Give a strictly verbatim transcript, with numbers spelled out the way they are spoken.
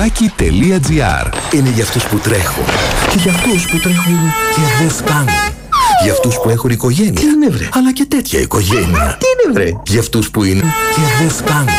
Παύλακι.gr. Είναι για αυτούς που τρέχουν και για αυτούς που τρέχουν και δεν φτάνουν. Για αυτούς που έχουν οικογένεια. Τι είναι βρε? Αλλά και τέτοια οικογένεια. Τι είναι βρε? Για αυτούς που είναι και δεν φτάνουν.